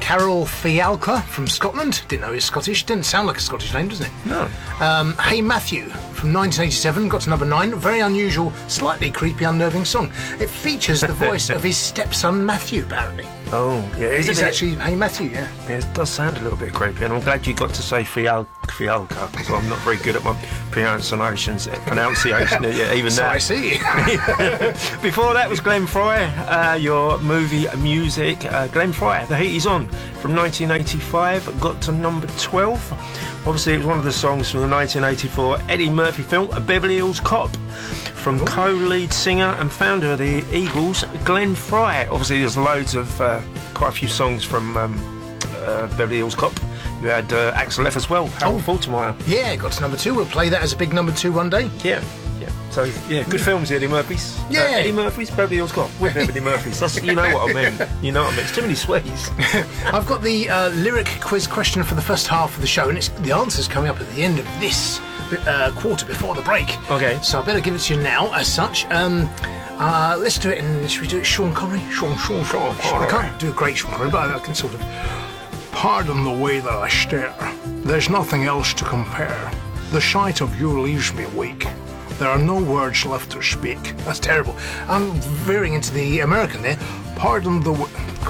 Carol Fialka from Scotland. Didn't know he was Scottish. Didn't sound like a Scottish name, doesn't it? No. Hey Matthew from 1987, got to number 9. Very unusual, slightly creepy, unnerving song. It features the voice of his stepson Matthew, apparently. Oh, yeah. It's actually Hey Matthew, yeah. Yeah, it does sound a little bit creepy, and I'm glad you got to say Fialka, because I'm not very good at my pronunciation. Yeah, even So that. I see. Before that was Glenn Fry, your movie music. Glenn Fry, The Heat Is On, from 1985, got to number 12. Obviously, it was one of the songs from the 1984 Eddie Murphy film, A Beverly Hills Cop, from co-lead singer and founder of the Eagles, Glenn Fry. Obviously, there's loads of, quite a few songs from Beverly Hills Cop. You had Axel F as well, Harold Faltermeyer. Yeah, got to number 2. We'll play that as a big number 2 one day. Yeah. So, yeah, good films, Eddie Murphy's. Yeah. Eddie Murphy's, Beverly Hills Cop, with Beverly Murphy's. You know what I mean. You know what I mean. It's too many sweets. I've got the lyric quiz question for the first half of the show, and the answer's coming up at the end of this quarter before the break. Okay. So I better give it to you now, as such. Let's do it in... Should we do it Sean Connery? Sean Connery. I can't do a great Sean Connery, but I can sort of... Pardon the way that I stare. There's nothing else to compare. The sight of you leaves me weak. There are no words left to speak. That's terrible. I'm veering into the American there. Pardon the way...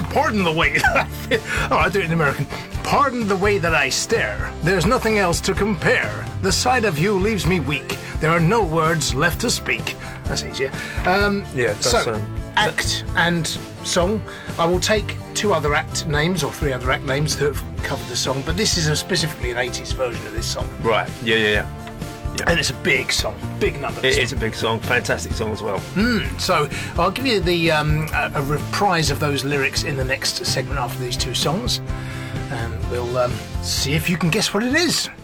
All right, do it in American. Pardon the way that I stare. There's nothing else to compare. The sight of you leaves me weak. There are no words left to speak. That's easier. Yeah, that's... So, act and song. I will take 2 other act names or 3 other act names that have covered the song, but this is specifically an 80s version of this song. Right, yeah. And it's a big song, big number. It is a big song, fantastic song as well. So I'll give you the a reprise of those lyrics in the next segment after these 2 songs, and we'll see if you can guess what it is.